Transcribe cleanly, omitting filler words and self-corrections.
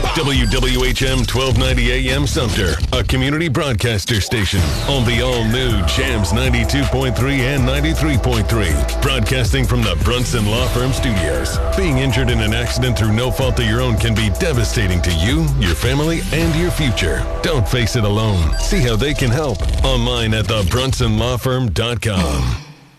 WWHM 1290 AM Sumter, a community broadcaster station on the all-new Jams 92.3 and 93.3. Broadcasting from the Brunson Law Firm Studios. Being injured in an accident through no fault of your own can be devastating to you, your family, and your future. Don't face it alone. See how they can help online at thebrunsonlawfirm.com.